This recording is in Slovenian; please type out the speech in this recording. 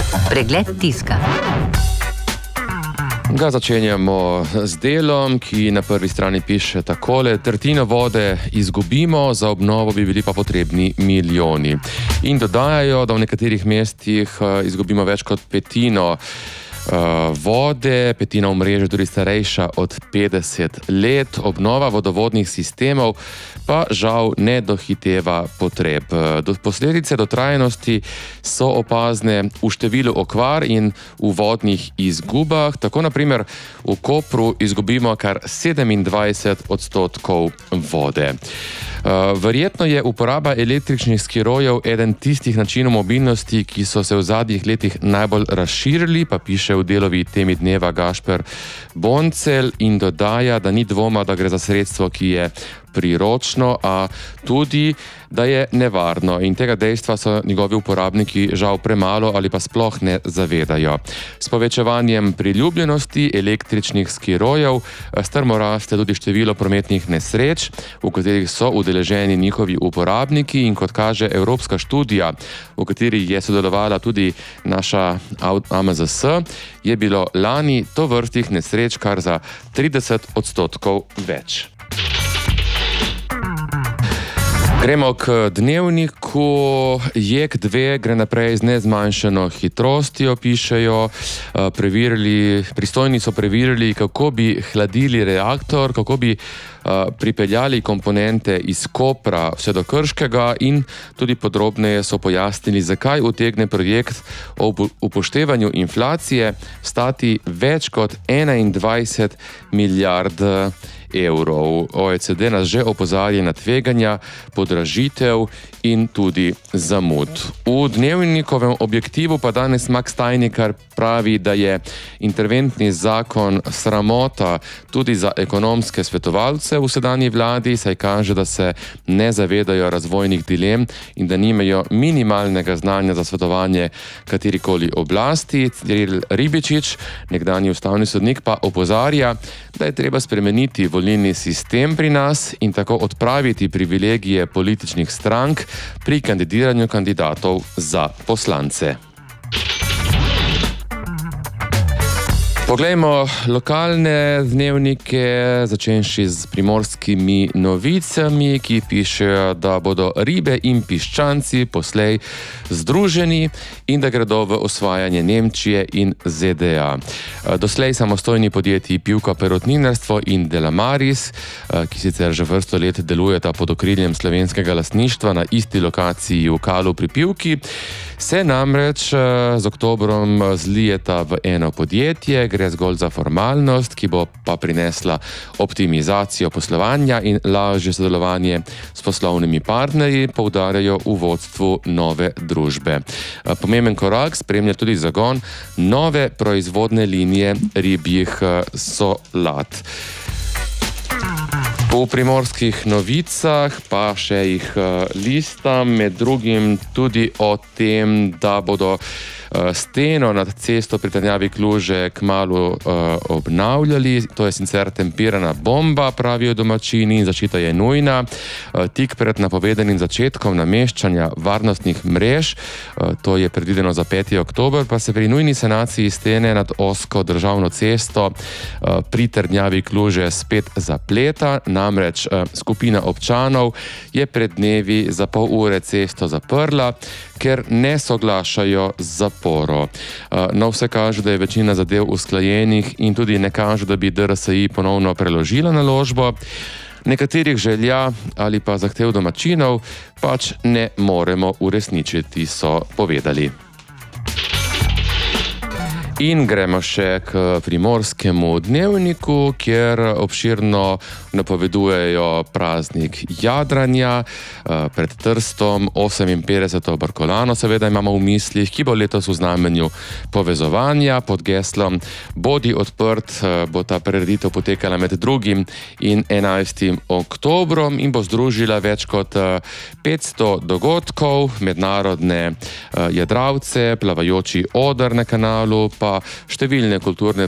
Pregled tiska. Ga začenjamo z delom, ki na prvi strani piše takole: tretjino vode izgubimo, za obnovo bi bili pa potrebni milijoni. In dodajajo, da v nekaterih mestih izgubimo več kot petino vode, petina omrežja tudi starejša od 50 let. Obnova vodovodnih sistemov pa žal ne dohiteva potreb. Posledice dotrajanosti so opazne v številu okvar in v vodnih izgubah. Tako na primer v Kopru izgubimo kar 27% vode. Verjetno je uporaba električnih skirojev eden tistih načinov mobilnosti, ki so se v zadnjih letih najbolj razširili, pa piše v Delovi temi dneva Gašper Boncelj in dodaja, da ni dvoma, da gre za sredstvo, ki je priročno, a tudi, da je nevarno, in tega dejstva so njegovi uporabniki žal premalo ali pa sploh ne zavedajo. S povečevanjem priljubljenosti električnih skirojev strmo raste tudi število prometnih nesreč, v katerih so udeleženi njihovi uporabniki, in kot kaže evropska študija, v kateri je sodelovala tudi naša AMZS, je bilo lani tovrstnih nesreč kar za 30% več. Gremo k dnevniku. JEK2 gre naprej z nezmanjšano hitrostjo, pišejo. Pristojni so preverili, kako bi hladili reaktor, kako bi pripeljali komponente iz Kopra vse do Krškega, in tudi podrobneje so pojasnili, zakaj utegne projekt o upoštevanju inflacije stati več kot 21 milijard evrov. OECD nas že opozarja na tveganja, podražitev in tudi zamud. V dnevnikovem objektivu pa danes Max Tajnikar pravi, da je interventni zakon sramota tudi za ekonomske svetovalce v sedanji vladi, saj kaže, da se ne zavedajo razvojnih dilem in da nimajo minimalnega znanja za svetovanje katerikoli oblasti. Ciril Ribičič, nekdanji ustavni sodnik, pa opozarja, da je treba spremeniti volilni sistem pri nas in tako odpraviti privilegije političnih strank pri kandidiranju kandidatov za poslance. Poglejmo lokalne dnevnike, začenši z Primorskimi novicami, ki pišejo, da bodo ribe in piščanci poslej združeni in da gredo v osvajanje Nemčije in ZDA. Doslej samostojni podjetji Pivka perutninarstvo in Delamaris, ki sicer že vrsto let delujeta pod okriljem slovenskega lastništva na isti lokaciji v Kalu pri Pivki, se namreč z oktobrom zlijeta v eno podjetje. Gre zgolj za formalnost, ki bo pa prinesla optimizacijo poslovanja in lažje sodelovanje s poslovnimi partnerji, poudarjajo v vodstvu nove družbe. Pomemben korak spremlja tudi zagon nove proizvodne linije ribjih solat. V Primorskih novicah pa še jih listam, med drugim tudi o tem, da bodo steno nad cesto pri Trnjavi Kluže kmalu obnavljali. To je sicer tempirana bomba, pravijo domačini, in zaščita je nujna. Tik pred napovedanim začetkom nameščanja varnostnih mrež, to je predvideno za 5. oktober, pa se pri nujni sanaciji stene nad ozko državno cesto pri Trnjavi Kluže spet zapleta. Namreč skupina občanov je pred dnevi za pol ure cesto zaprla, ker ne soglašajo z zaporo. No, vse kaže, da je večina zadev usklajenih in tudi ne kaže, da bi DRSI ponovno preložila naložbo. Nekaterih želja ali pa zahtev domačinov pač ne moremo uresničiti, so povedali. In gremo še k Primorskemu dnevniku, kjer obširno napovedujejo praznik jadranja pred Trstom, 58. Barkolano, seveda imamo v mislih, ki bo letos v znamenju povezovanja. Pod geslom Bodi odprt bo ta prireditev potekala med 2. in 11. oktobrom in bo združila več kot 500 dogodkov, mednarodne jadralce, plavajoči oder na kanalu, pa številne kulturne